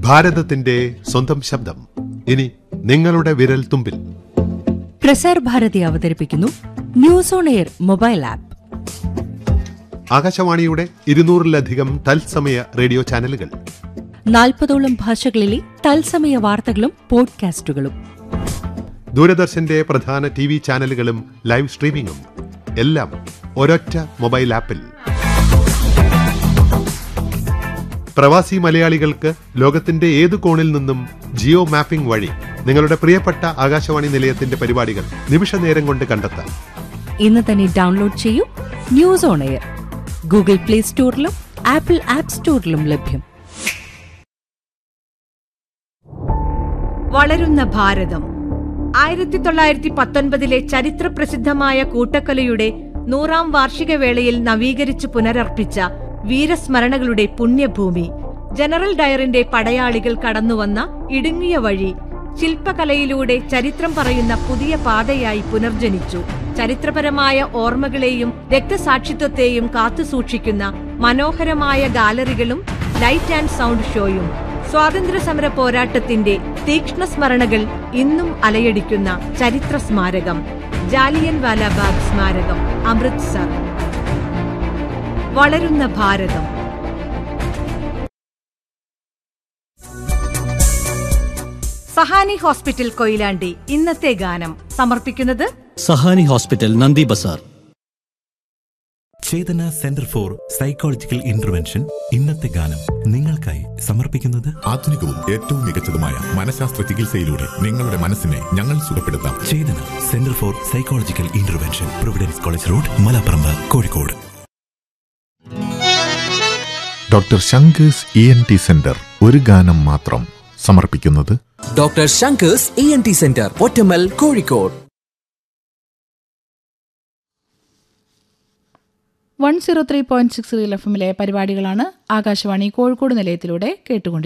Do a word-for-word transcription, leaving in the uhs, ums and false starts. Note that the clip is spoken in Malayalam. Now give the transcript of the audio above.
ഭാരതത്തിന്റെ സ്വന്തം ശബ്ദം ഇനി നിങ്ങളുടെ വിരൽ തുമ്പിൽ. പ്രസാർ ഭാരതി അവതരിപ്പിക്കുന്നു news on air mobile app. ആകാശവാണിയുടെ ഇരുന്നൂറിലധികം തത്സമയ റേഡിയോ ചാനലുകൾ, നാൽപ്പതോളം ഭാഷകളിലെ തത്സമയ വാർത്തകളും പോഡ്കാസ്റ്റുകളും, ദൂരദർശന്റെ പ്രധാന ടി വി ചാനലുകളും ലൈവ് സ്ട്രീമിംഗും എല്ലാം ഒരൊറ്റ മൊബൈൽ ആപ്പിൽ. പ്രവാസി മലയാളികൾക്ക് ലോകത്തിന്റെ ഏതു കോണിൽ നിന്നും ജിയോ മാപ്പിംഗ് വഴി നിങ്ങളുടെ പ്രിയപ്പെട്ട ആകാശവാണി നിലയത്തിന്റെ പരിപാടികൾ നിമിഷ നേരം കൊണ്ട് കണ്ടെത്താം. ഇന്ന് തന്നെ ഡൗൺലോഡ് ചെയ്യൂ news on air. Google play സ്റ്റോറിലും apple app സ്റ്റോറിലും ലഭ്യം. വളരുന്ന ഭാരതം. ആയിരത്തി തൊള്ളായിരത്തി പത്തൊൻപതിലെ ചരിത്ര പ്രസിദ്ധമായ കൂട്ടക്കൊലയുടെ നൂറാം വാർഷിക വേളയിൽ നവീകരിച്ച് പുനരർപ്പിച്ച വീരസ്മരണകളുടെ പുണ്യഭൂമി. ജനറൽ ഡയറിന്റെ പടയാളികൾ കടന്നുവന്ന ഇടുങ്ങിയ വഴി ശില്പകലയിലൂടെ ചരിത്രം പറയുന്ന പുതിയ പാതയായി പുനർജനിച്ചു. ചരിത്രപരമായ ഓർമ്മകളെയും രക്തസാക്ഷിത്വത്തെയും കാത്തുസൂക്ഷിക്കുന്ന മനോഹരമായ ഗാലറികളും ലൈറ്റ് ആൻഡ് സൗണ്ട് ഷോയും. സ്വാതന്ത്ര്യസമര പോരാട്ടത്തിന്റെ തീക്ഷ്ണ സ്മരണകൾ ഇന്നും അലയടിക്കുന്ന ചരിത്ര സ്മാരകം ജാലിയൻ വാലാബാഗ് സ്മാരകം, അമൃത്സർ. വളരുന്ന ഭാരതം. സഹാനി ഹോസ്പിറ്റൽ കൊയിലാണ്ടി ഇന്നത്തെ ഗാനം സമർപ്പിക്കുന്നത് സഹാനി ഹോസ്പിറ്റൽ നന്ദി ബസാർ. ചേതന സെന്റർ ഫോർ സൈക്കോളജിക്കൽ ഇന്റർവെൻഷൻ ഇന്നത്തെ ഗാനം നിങ്ങൾക്കായി സമർപ്പിക്കുന്നത് ആധുനികവും ഏറ്റവും മികച്ചതുമായ മനഃശാസ്ത്ര ചികിത്സയിലൂടെ നിങ്ങളുടെ മനസ്സിനെ ഞങ്ങൾ സുഖപ്പെടുത്താം. ചേതന centre for psychological intervention, Providence college road, Malaparamba, Kozhikode. Doctor Shankar's E N T centre ഒരു ഗാനം മാത്രം സമർപ്പിക്കുന്നത് doctor Shankar's E N T centre, Ottammal, Kozhikode. One zero three point six real F എമ്മിലെ പരിപാടികളാണ് ആകാശവാണി കോഴിക്കോട് നിലയത്തിലൂടെ കേട്ടുകൊണ്ടിരിക്കുന്നത്.